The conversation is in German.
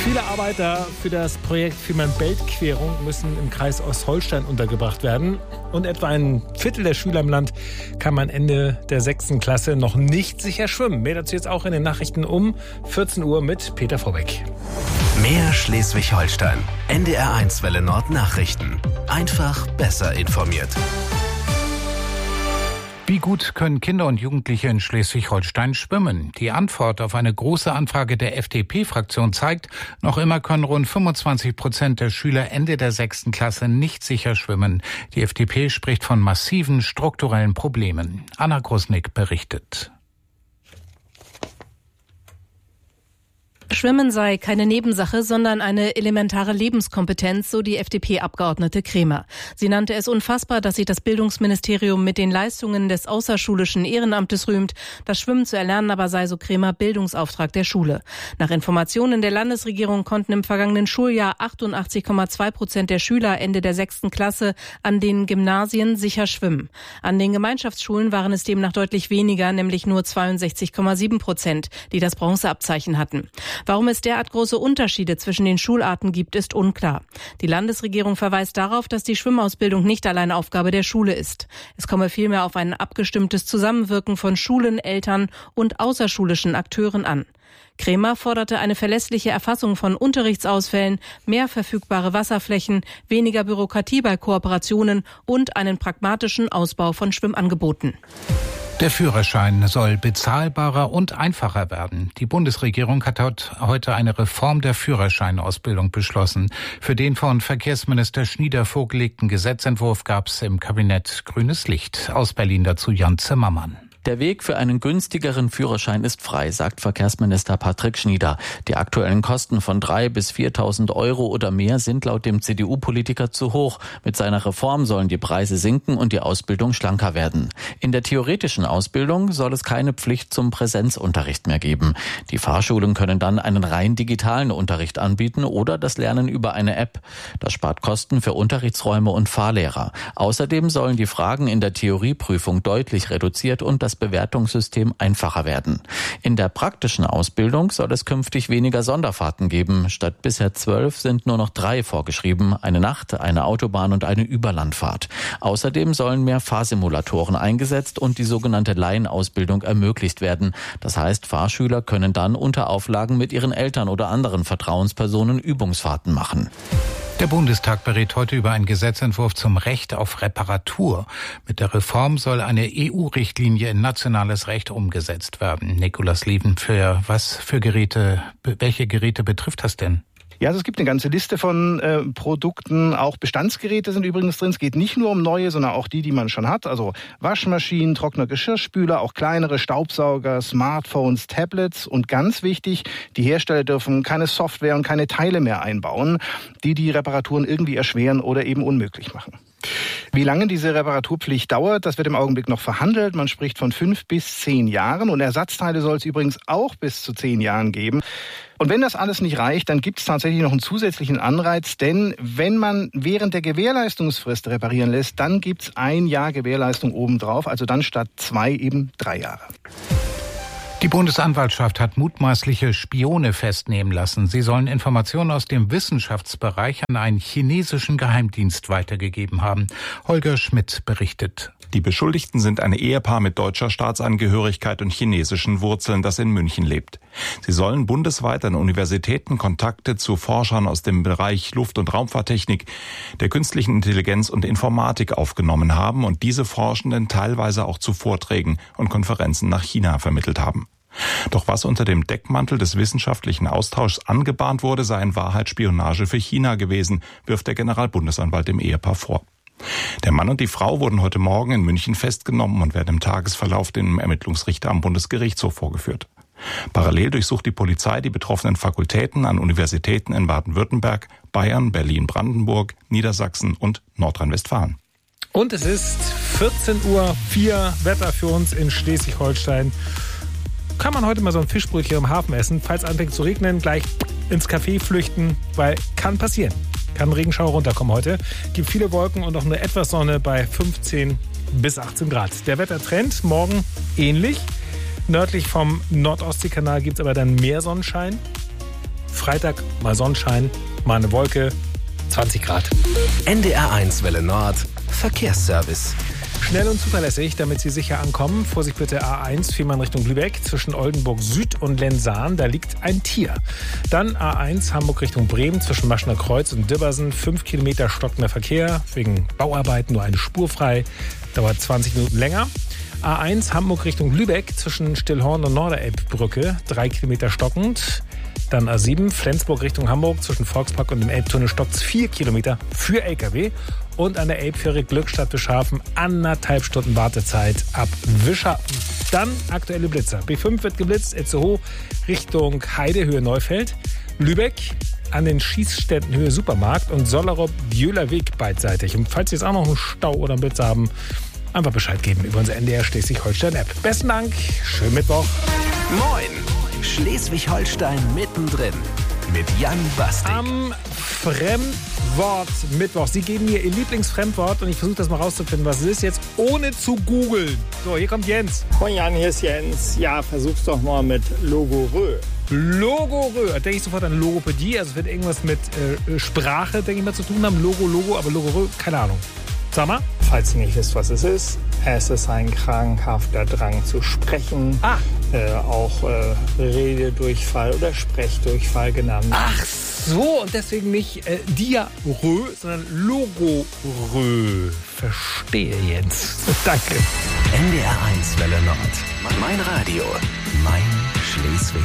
Viele Arbeiter für das Projekt Fehmarn-Belt-Querung müssen im Kreis Ostholstein untergebracht werden. Und etwa ein Viertel der Schüler im Land kann am Ende der 6. Klasse noch nicht sicher schwimmen. Mehr dazu jetzt auch in den Nachrichten um 14 Uhr mit Peter Vorbeck. Mehr Schleswig-Holstein. NDR1 Welle Nord Nachrichten. Einfach besser informiert. Wie gut können Kinder und Jugendliche in Schleswig-Holstein schwimmen? Die Antwort auf eine große Anfrage der FDP-Fraktion zeigt, noch immer können rund 25% der Schüler Ende der 6. Klasse nicht sicher schwimmen. Die FDP spricht von massiven strukturellen Problemen. Anna Grusnick berichtet. Schwimmen sei keine Nebensache, sondern eine elementare Lebenskompetenz, so die FDP-Abgeordnete Kremer. Sie nannte es unfassbar, dass sich das Bildungsministerium mit den Leistungen des außerschulischen Ehrenamtes rühmt. Das Schwimmen zu erlernen aber sei, so Kremer, Bildungsauftrag der Schule. Nach Informationen der Landesregierung konnten im vergangenen Schuljahr 88,2% der Schüler Ende der 6. Klasse an den Gymnasien sicher schwimmen. An den Gemeinschaftsschulen waren es demnach deutlich weniger, nämlich nur 62,7%, die das Bronzeabzeichen hatten. Warum es derart große Unterschiede zwischen den Schularten gibt, ist unklar. Die Landesregierung verweist darauf, dass die Schwimmausbildung nicht allein Aufgabe der Schule ist. Es komme vielmehr auf ein abgestimmtes Zusammenwirken von Schulen, Eltern und außerschulischen Akteuren an. Kremer forderte eine verlässliche Erfassung von Unterrichtsausfällen, mehr verfügbare Wasserflächen, weniger Bürokratie bei Kooperationen und einen pragmatischen Ausbau von Schwimmangeboten. Der Führerschein soll bezahlbarer und einfacher werden. Die Bundesregierung hat heute eine Reform der Führerscheinausbildung beschlossen. Für den von Verkehrsminister Schnieder vorgelegten Gesetzentwurf gab es im Kabinett grünes Licht. Aus Berlin dazu Jan Zimmermann. Der Weg für einen günstigeren Führerschein ist frei, sagt Verkehrsminister Patrick Schnieder. Die aktuellen Kosten von 3.000 bis 4.000 Euro oder mehr sind laut dem CDU-Politiker zu hoch. Mit seiner Reform sollen die Preise sinken und die Ausbildung schlanker werden. In der theoretischen Ausbildung soll es keine Pflicht zum Präsenzunterricht mehr geben. Die Fahrschulen können dann einen rein digitalen Unterricht anbieten oder das Lernen über eine App. Das spart Kosten für Unterrichtsräume und Fahrlehrer. Außerdem sollen die Fragen in der Theorieprüfung deutlich reduziert und das Bewertungssystem einfacher werden. In der praktischen Ausbildung soll es künftig weniger Sonderfahrten geben. Statt bisher 12 sind nur noch 3 vorgeschrieben. Eine Nacht-, eine Autobahn- und eine Überlandfahrt. Außerdem sollen mehr Fahrsimulatoren eingesetzt und die sogenannte Laienausbildung ermöglicht werden. Das heißt, Fahrschüler können dann unter Auflagen mit ihren Eltern oder anderen Vertrauenspersonen Übungsfahrten machen. Der Bundestag berät heute über einen Gesetzentwurf zum Recht auf Reparatur. Mit der Reform soll eine EU-Richtlinie in nationales Recht umgesetzt werden. Nikolaus Lieven, welche Geräte betrifft das denn? Ja, also es gibt eine ganze Liste von Produkten. Auch Bestandsgeräte sind übrigens drin. Es geht nicht nur um neue, sondern auch die man schon hat. Also Waschmaschinen, Trockner, Geschirrspüler, auch kleinere Staubsauger, Smartphones, Tablets. Und ganz wichtig, die Hersteller dürfen keine Software und keine Teile mehr einbauen, die Reparaturen irgendwie erschweren oder eben unmöglich machen. Wie lange diese Reparaturpflicht dauert, das wird im Augenblick noch verhandelt. Man spricht von 5 bis 10 Jahren. Und Ersatzteile soll es übrigens auch bis zu 10 Jahren geben. Und wenn das alles nicht reicht, dann gibt es tatsächlich noch einen zusätzlichen Anreiz. Denn wenn man während der Gewährleistungsfrist reparieren lässt, dann gibt es 1 Jahr Gewährleistung obendrauf. Also dann statt 2 eben 3 Jahre. Die Bundesanwaltschaft hat mutmaßliche Spione festnehmen lassen. Sie sollen Informationen aus dem Wissenschaftsbereich an einen chinesischen Geheimdienst weitergegeben haben. Holger Schmidt berichtet. Die Beschuldigten sind ein Ehepaar mit deutscher Staatsangehörigkeit und chinesischen Wurzeln, das in München lebt. Sie sollen bundesweit an Universitäten Kontakte zu Forschern aus dem Bereich Luft- und Raumfahrttechnik, der künstlichen Intelligenz und Informatik aufgenommen haben und diese Forschenden teilweise auch zu Vorträgen und Konferenzen nach China vermittelt haben. Doch was unter dem Deckmantel des wissenschaftlichen Austauschs angebahnt wurde, sei in Wahrheit Spionage für China gewesen, wirft der Generalbundesanwalt dem Ehepaar vor. Der Mann und die Frau wurden heute Morgen in München festgenommen und werden im Tagesverlauf dem Ermittlungsrichter am Bundesgerichtshof vorgeführt. Parallel durchsucht die Polizei die betroffenen Fakultäten an Universitäten in Baden-Württemberg, Bayern, Berlin-Brandenburg, Niedersachsen und Nordrhein-Westfalen. Und es ist 14:04 Uhr, Wetter für uns in Schleswig-Holstein. Kann man heute mal so ein Fischbrötchen im Hafen essen, falls es anfängt zu regnen, gleich ins Café flüchten, weil kann passieren. Kann ein Regenschauer runterkommen heute. Gibt viele Wolken und auch nur etwas Sonne bei 15 bis 18 Grad. Der Wettertrend morgen ähnlich. Nördlich vom Nordostseekanal gibt es aber dann mehr Sonnenschein. Freitag mal Sonnenschein, mal eine Wolke, 20 Grad. NDR1 Welle Nord, Verkehrsservice. Schnell und zuverlässig, damit Sie sicher ankommen. Vorsicht bitte A1, Fehmarn Richtung Lübeck, zwischen Oldenburg Süd und Lensahn, da liegt ein Tier. Dann A1, Hamburg Richtung Bremen, zwischen Maschner Kreuz und Dibbersen, 5 Kilometer stockender Verkehr, wegen Bauarbeiten nur eine Spur frei, dauert 20 Minuten länger. A1, Hamburg Richtung Lübeck, zwischen Stillhorn und Norderelbbrücke, 3 Kilometer stockend. Dann A7, Flensburg Richtung Hamburg, zwischen Volkspark und dem Elbtunnel stockt's 4 Kilometer für LKW. Und an der Elbfähre Glückstadt-Bischhafen 1,5 Stunden Wartezeit ab Wischhafen. Dann aktuelle Blitzer. B5 wird geblitzt, Itzehoe Richtung Heide, Höhe Neufeld. Lübeck an den Schießständen Höhe Supermarkt und Sollerop-Bjöhler Weg beidseitig. Und falls Sie jetzt auch noch einen Stau oder einen Blitz haben, einfach Bescheid geben über unsere NDR Schleswig-Holstein-App. Besten Dank, schönen Mittwoch. Moin, Schleswig-Holstein mittendrin mit Jan Bastik. Am Fremdwort Mittwoch. Sie geben mir Ihr Lieblingsfremdwort und ich versuche das mal rauszufinden, was es ist, jetzt ohne zu googeln. So, hier kommt Jens. Moin Jan, hier ist Jens. Ja, versuch's doch mal mit Logorö. Logorö. Da denke ich sofort an Logopädie. Also es wird irgendwas mit Sprache, denke ich mal, zu tun haben. Logo, aber Logorö, keine Ahnung. Sag mal. Falls ihr nicht wisst, was es ist ein krankhafter Drang zu sprechen. Auch Rededurchfall oder Sprechdurchfall genannt. Ach so, und deswegen nicht Diarö, sondern Logorö. Verstehe, Jens. Danke. NDR1 Welle Nord. Mein Radio. Mein Schleswig.